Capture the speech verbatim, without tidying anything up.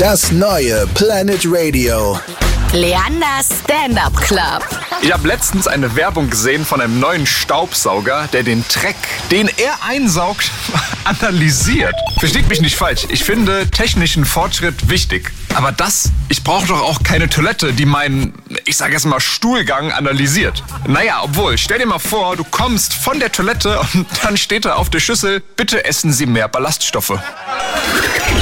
Das neue Planet Radio. Leanders Stand-Up Club. Ich habe letztens eine Werbung gesehen von einem neuen Staubsauger, der den Dreck, den er einsaugt, analysiert. Versteht mich nicht falsch, ich finde technischen Fortschritt wichtig. Aber das, ich brauche doch auch keine Toilette, die meinen, ich sage jetzt mal, Stuhlgang analysiert. Naja, obwohl, stell dir mal vor, du kommst von der Toilette und dann steht da auf der Schüssel, bitte essen Sie mehr Ballaststoffe.